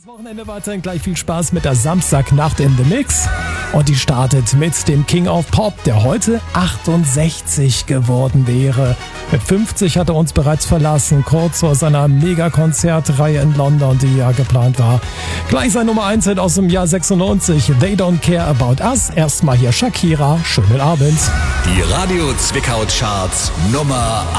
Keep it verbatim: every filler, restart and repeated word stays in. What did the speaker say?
Das Wochenende weiterhin gleich viel Spaß mit der Samstagnacht in The Mix. Und die startet mit dem King of Pop, der heute achtundsechzig geworden wäre. Mit fünfzig hat er uns bereits verlassen, kurz vor seiner Mega-Konzertreihe in London, die ja geplant war. Gleich sein Nummer eins Hit aus dem Jahr sechsundneunzig, They Don't Care About Us. Erstmal hier Shakira, schönen Abend. Die Radio Zwickau Charts Nummer